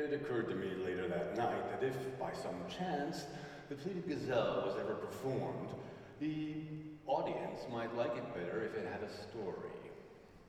It occurred to me later that night that if, by some chance, the Pleated Gazelle was ever performed, the audience might like it better if it had a story.